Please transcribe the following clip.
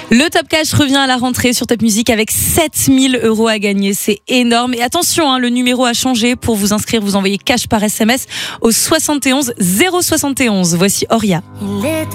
Le Top Cash revient à la rentrée sur Top Music avec 7000 € à gagner. C'est énorme. Et attention, le numéro a changé. Pour vous inscrire, vous envoyez cash par SMS au 71 071. Voici Oria.